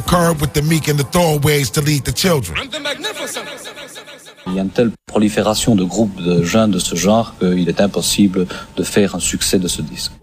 curb with the meek and the throwaways to lead the children. Il y a une telle prolifération de groupes de jeunes de ce genre qu'il est impossible de faire un succès de ce disque.